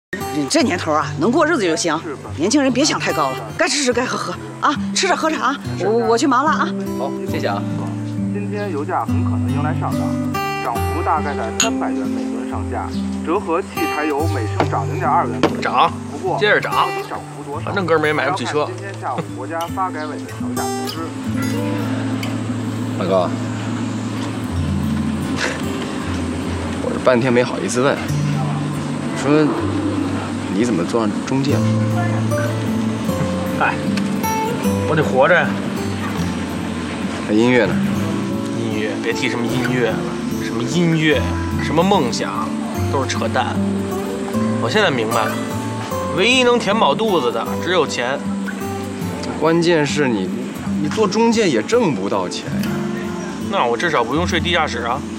这年头啊，能过日子就行。年轻人别想太高了，该吃吃该喝喝啊，吃着喝着啊。我去忙了啊。 好，谢谢啊。 今天油价很可能迎来上涨，涨幅大概在300元每吨上下，折合汽柴油每升涨0.2元。 涨， 不过接着涨， 到底涨幅多少？ 反正哥们儿也买不起车。 今天下午国家发改委的调价通知。 大哥，我这半天没好意思问，说你怎么做上中介了？ 嗨，我得活着呀。 那音乐呢？ 音乐，别提什么音乐了，什么音乐，什么梦想，都是扯淡。我现在明白了，唯一能填饱肚子的只有钱。 关键是你做中介也挣不到钱呀。 那我至少不用睡地下室啊。